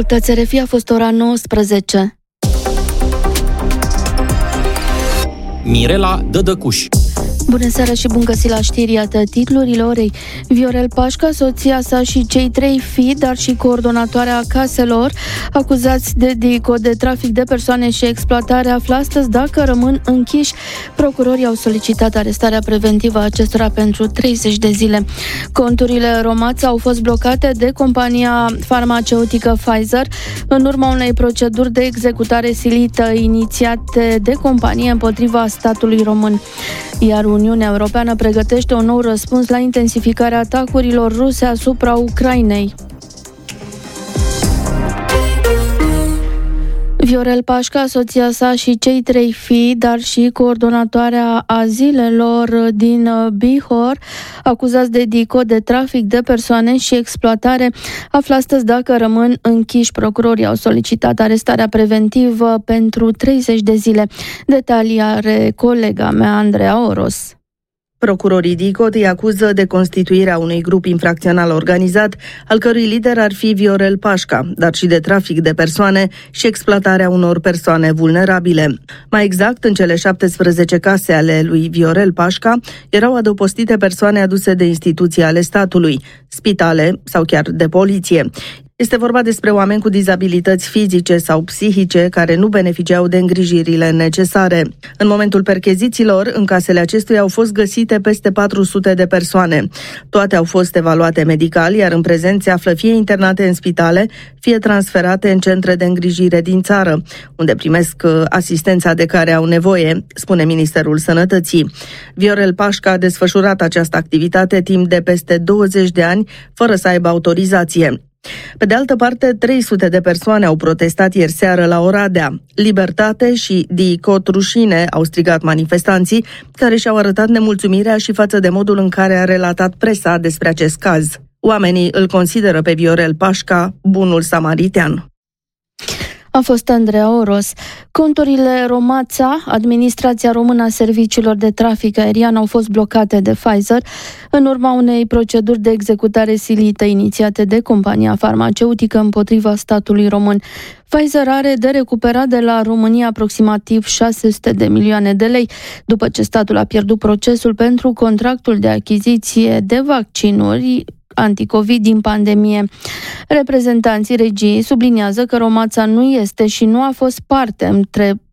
Ascultați RFI, a fost ora 19. Mirela Dădăcuș. Bună seara și bun găsit la știri, iată titlurile orei. Viorel Pașca, soția sa și cei 3 fii, dar și coordonatoarea caselor, acuzați de DICO, de trafic de persoane și exploatare, află astăzi dacă rămân închiși. Procurorii au solicitat arestarea preventivă a acestora pentru 30 de zile. Conturile Romața au fost blocate de compania farmaceutică Pfizer în urma unei proceduri de executare silită inițiate de companie împotriva statului român. Iar Uniunea Europeană pregătește un nou răspuns la intensificarea atacurilor ruse asupra Ucrainei. Viorel Pașca, soția sa și cei 3 fii, dar și coordonatoarea azilelor din Bihor, acuzați de DICO, de trafic de persoane și exploatare, află astăzi dacă rămân închiși. Procurorii au solicitat arestarea preventivă pentru 30 de zile. Detalii are colega mea, Andreea Oros. Procurorii DICO îi acuză de constituirea unui grup infracțional organizat, al cărui lider ar fi Viorel Pașca, dar și de trafic de persoane și exploatarea unor persoane vulnerabile. Mai exact, în cele 17 case ale lui Viorel Pașca erau adăpostite persoane aduse de instituții ale statului, spitale sau chiar de poliție. Este vorba despre oameni cu dizabilități fizice sau psihice care nu beneficiau de îngrijirile necesare. În momentul perchezițiilor, în casele acestuia au fost găsite peste 400 de persoane. Toate au fost evaluate medical, iar în prezent se află fie internate în spitale, fie transferate în centre de îngrijire din țară, unde primesc asistența de care au nevoie, spune Ministerul Sănătății. Viorel Pașca a desfășurat această activitate timp de peste 20 de ani, fără să aibă autorizație. Pe de altă parte, 300 de persoane au protestat ieri seară la Oradea. Libertate și DICO rușine, au strigat manifestanții, care și-au arătat nemulțumirea și față de modul în care a relatat presa despre acest caz. Oamenii îl consideră pe Viorel Pașca bunul samaritean. A fost Andreea Oros. Conturile Romața, Administrația Română a Serviciilor de Trafic Aerian, au fost blocate de Pfizer în urma unei proceduri de executare silită inițiate de compania farmaceutică împotriva statului român. Pfizer are de recuperat de la România aproximativ 600 de milioane de lei, după ce statul a pierdut procesul pentru contractul de achiziție de vaccinuri anticovid din pandemie. Reprezentanții regiei subliniază că Romața nu este și nu a fost parte în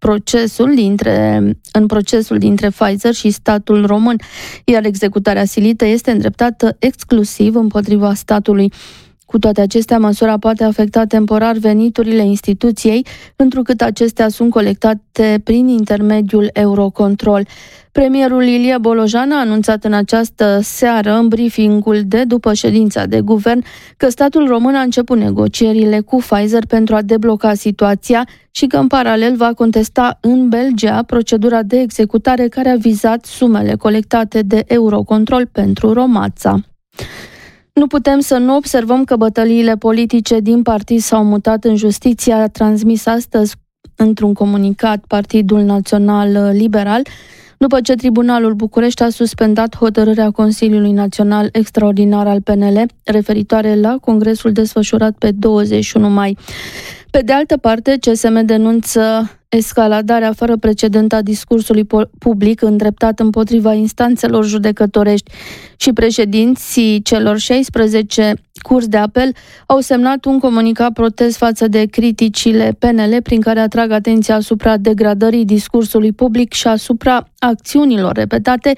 procesul dintre Pfizer și statul român, iar executarea silită este îndreptată exclusiv împotriva statului. Cu toate acestea, măsura poate afecta temporar veniturile instituției, întrucât acestea sunt colectate prin intermediul Eurocontrol. Premierul Ilie Bolojan a anunțat în această seară, în briefingul de după ședința de guvern, că statul român a început negocierile cu Pfizer pentru a debloca situația și că în paralel va contesta în Belgia procedura de executare care a vizat sumele colectate de Eurocontrol pentru Romața. Nu putem să nu observăm că bătăliile politice din partid s-au mutat în justiție, a transmis astăzi într-un comunicat Partidul Național Liberal, după ce Tribunalul București a suspendat hotărârea Consiliului Național Extraordinar al PNL referitoare la congresul desfășurat pe 21 mai. Pe de altă parte, CSM denunță escaladarea fără precedent a discursului public îndreptat împotriva instanțelor judecătorești și președinții celor 16 curți de apel au semnat un comunicat protest față de criticile PNL prin care atrag atenția asupra degradării discursului public și asupra acțiunilor repetate